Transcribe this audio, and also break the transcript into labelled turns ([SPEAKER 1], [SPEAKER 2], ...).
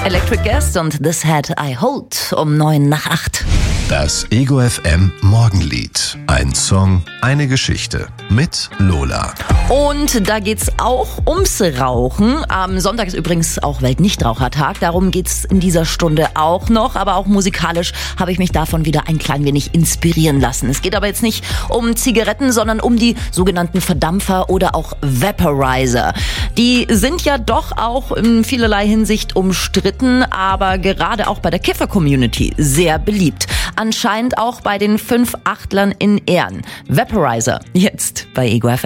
[SPEAKER 1] Electric Guest und This Head I Hold um 7:09.
[SPEAKER 2] Das Ego FM Morgenlied. Ein Song, eine Geschichte mit Lola.
[SPEAKER 1] Und da geht's auch ums Rauchen. Am Sonntag ist übrigens auch Weltnichtrauchertag. Darum geht's in dieser Stunde auch noch. Aber auch musikalisch habe ich mich davon wieder ein klein wenig inspirieren lassen. Es geht aber jetzt nicht um Zigaretten, sondern um die sogenannten Verdampfer oder auch Vaporizer. Die sind ja doch auch in vielerlei Hinsicht umstritten, aber gerade auch bei der Kiffer-Community sehr beliebt. Anscheinend auch bei den 5-Achtlern in Ehren. Vaporizer, jetzt bei Ego FM.